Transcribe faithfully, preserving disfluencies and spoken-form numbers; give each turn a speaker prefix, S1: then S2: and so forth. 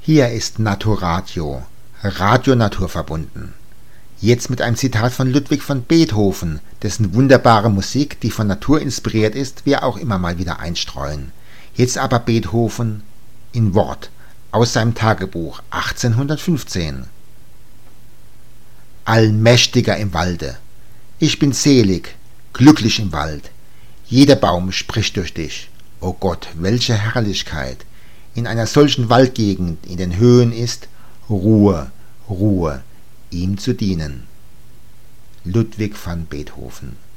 S1: Hier ist Naturadio, Radio naturverbunden. Jetzt mit einem Zitat von Ludwig van Beethoven, dessen wunderbare Musik, die von Natur inspiriert ist, wir auch immer mal wieder einstreuen. Jetzt aber Beethoven in Wort aus seinem Tagebuch achtzehnhundertfünfzehn. Allmächtiger im Walde, ich bin selig, glücklich im Wald. Jeder Baum spricht durch dich. O Gott, welche Herrlichkeit! In einer solchen Waldgegend in den Höhen ist Ruhe, Ruhe, ihm zu dienen. Ludwig van Beethoven.